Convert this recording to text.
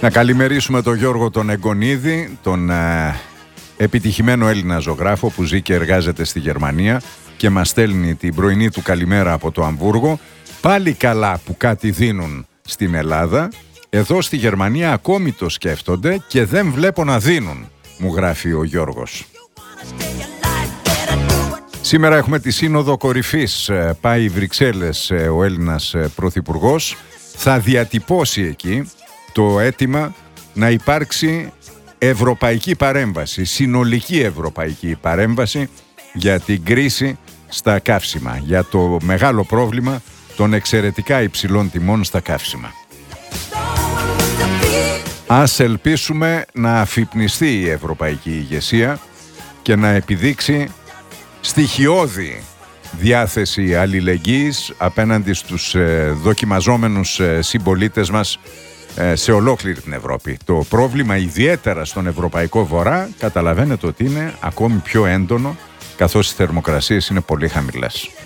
Να καλημερίσουμε τον Γιώργο τον Εγκονίδη, τον επιτυχημένο Έλληνα ζωγράφο που ζει και εργάζεται στη Γερμανία και μας στέλνει την πρωινή του καλημέρα από το Αμβούργο. Πάλι καλά που κάτι δίνουν στην Ελλάδα. Εδώ στη Γερμανία ακόμη το σκέφτονται και δεν βλέπω να δίνουν, μου γράφει ο Γιώργος. Σήμερα έχουμε τη Σύνοδο Κορυφής. Πάει Βρυξέλλες ο Έλληνας Πρωθυπουργός. Θα διατυπώσει εκεί το αίτημα να υπάρξει ευρωπαϊκή παρέμβαση, συνολική ευρωπαϊκή παρέμβαση για την κρίση στα καύσιμα, για το μεγάλο πρόβλημα των εξαιρετικά υψηλών τιμών στα καύσιμα. Ας ελπίσουμε να αφυπνιστεί η ευρωπαϊκή ηγεσία και να επιδείξει στοιχειώδη διάθεση αλληλεγγύης απέναντι στους δοκιμαζόμενους συμπολίτες μας σε ολόκληρη την Ευρώπη. Το πρόβλημα ιδιαίτερα στον Ευρωπαϊκό Βορρά καταλαβαίνετε ότι είναι ακόμη πιο έντονο καθώς οι θερμοκρασίες είναι πολύ χαμηλές.